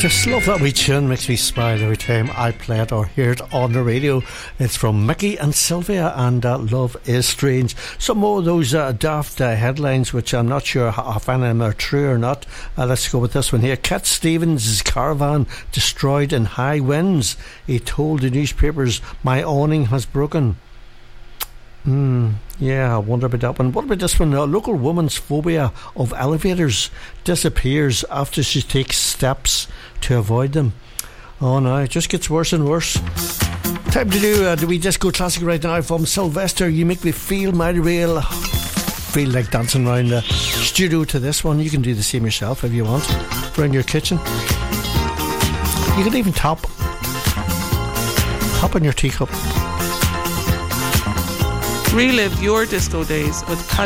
Just love that wee tune, makes me smile every time I play it or hear it on the radio. It's from Mickey and Sylvia, and Love is Strange. Some more of those daft headlines, which I'm not sure if any of them are true or not. Let's go with this one here. Cat Stevens' caravan destroyed in high winds. He told the newspapers, "My awning has broken." Yeah, I wonder about that one. What about this one? A local woman's phobia of elevators disappears after she takes steps to avoid them. Oh no, it just gets worse and worse. Time to do the wee disco classic right now from Sylvester. You Make Me Feel Mighty Real. Feel like dancing around the studio to this one. You can do the same yourself if you want. Around your kitchen. You can even top on your teacup. Relive your disco days with